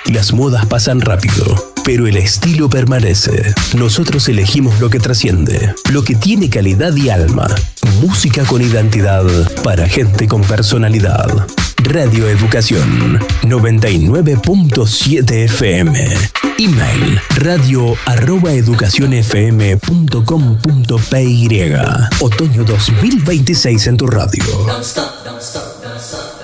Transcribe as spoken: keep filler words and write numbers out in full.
Las modas pasan rápido, pero el estilo permanece. Nosotros elegimos lo que trasciende, lo que tiene calidad y alma. Música con identidad para gente con personalidad. Radio Educación noventa y nueve punto siete F M. Email radio arroba educacionfm punto com punto p y. Otoño dos mil veintiséis en tu radio. Don't stop, don't stop, don't stop.